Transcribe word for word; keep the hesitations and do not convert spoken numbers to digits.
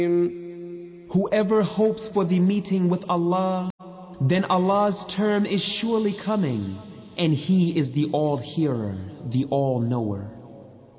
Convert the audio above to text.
Whoever hopes for the meeting with Allah, then Allah's term is surely coming, and He is the All-Hearer, the All-Knower.